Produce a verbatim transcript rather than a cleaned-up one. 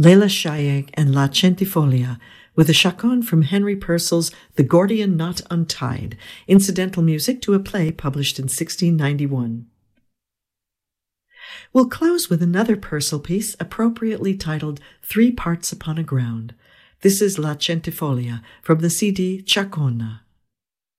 Leila Shayeg and La Centifolia, with a chaconne from Henry Purcell's The Gordian Knot Untied, incidental music to a play published in sixteen ninety-one. We'll close with another Purcell piece appropriately titled Three Parts Upon a Ground. This is La Centifolia from the C D Chacona.